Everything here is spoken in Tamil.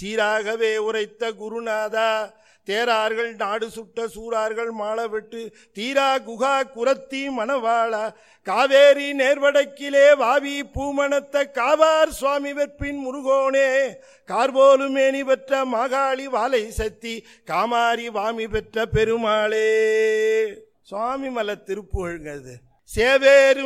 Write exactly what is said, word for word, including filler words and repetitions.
சீராகவே உரைத்த குருநாதா, தேரார்கள் நாடு சுட்ட சூரார்கள் மாளவிட்டு தீரா குகா குரத்தி மணவாளா, காவேரி நேர்வடக்கிலே வாவி பூமணத்த காவார் சுவாமி வெற்பின் முருகோனே, கார்போலு மேனி பெற்ற மாகாளி வாலை சத்தி காமாரி வாமி பெற்ற பெருமாளே. சுவாமி மலை திருப்புகழ்ங்கிறது. சேவேரும்